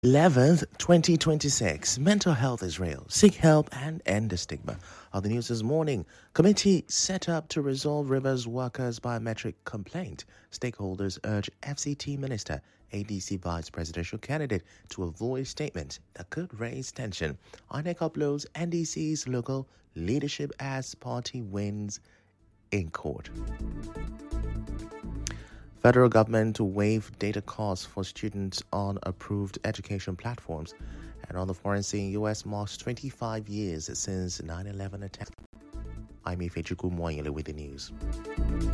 11th, 2026. Mental health is real. Seek help and end the stigma. On the news this morning, committee set up to resolve Rivers workers' biometric complaint. Stakeholders urge FCT Minister, ADC Vice Presidential candidate to avoid statements that could raise tension. INEC uploads NDC's local leadership as party wins in court. Federal government to waive data costs for students on approved education platforms. And on the foreign scene, U.S. marks 25 years since 9/11 attack. I'm Ifechukwu Moyele with the news.